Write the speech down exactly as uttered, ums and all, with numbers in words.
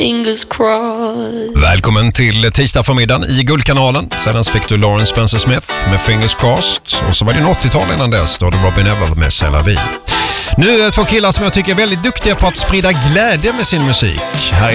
Fingers crossed. Välkommen till tisdag förmiddagen i Guldkanalen. Sedan fick du Lawrence Spencer Smith med Fingers crossed. Och så var det åttiotal innan dess. Då hade Robin Evell med C'est la vie. Nu är två killar som jag tycker är väldigt duktiga på att sprida glädje med sin musik. Här